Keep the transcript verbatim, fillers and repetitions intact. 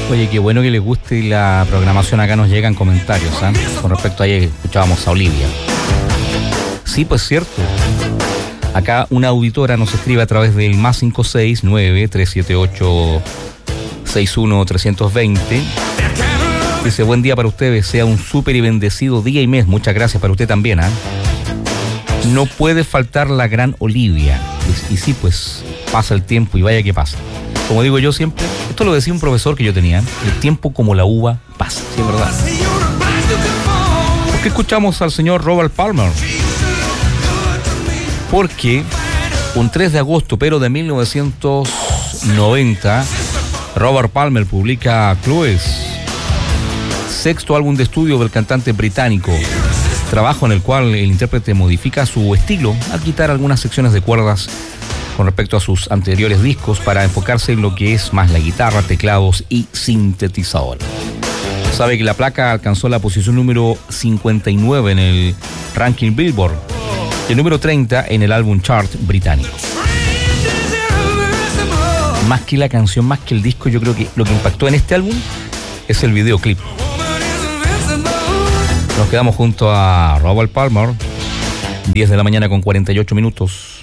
Oye, qué bueno que les guste la programación. Acá nos llegan comentarios, ¿eh? Con respecto a ayer escuchábamos a Olivia. Sí, pues cierto. Acá una auditora nos escribe a través del más cinco seis nueve tres siete ocho seis uno tres dos cero. Dice, buen día para ustedes, sea un súper y bendecido día y mes. Muchas gracias para usted también, ¿eh? No puede faltar la gran Olivia. Y, y sí, pues pasa el tiempo y vaya que pasa. Como digo yo siempre, esto lo decía un profesor que yo tenía, el tiempo como la uva pasa, sí, es verdad. ¿Por qué escuchamos al señor Robert Palmer? Porque un tres de agosto, pero de mil novecientos noventa, Robert Palmer publica Clues, sexto álbum de estudio del cantante británico, trabajo en el cual el intérprete modifica su estilo al quitar algunas secciones de cuerdas con respecto a sus anteriores discos para enfocarse en lo que es más la guitarra, teclados y sintetizador. Sabe que la placa alcanzó la posición número cincuenta y nueve en el ranking Billboard y el número treinta en el álbum chart británico. Más que la canción, más que el disco, yo creo que lo que impactó en este álbum es el videoclip. Nos quedamos junto a Robert Palmer, diez de la mañana con cuarenta y ocho minutos.